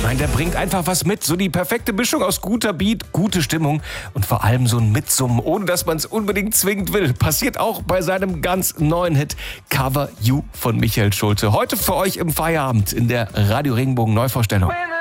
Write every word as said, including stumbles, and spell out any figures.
meine, der bringt einfach was mit. So die perfekte Mischung aus guter Beat, gute Stimmung und vor allem so ein Mitsummen, ohne dass man es unbedingt zwingend will. Passiert auch bei seinem ganz neuen Hit Cover You von Michael Schulte. Heute für euch im Feierabend in der Radio Regenbogen Neuvorstellung.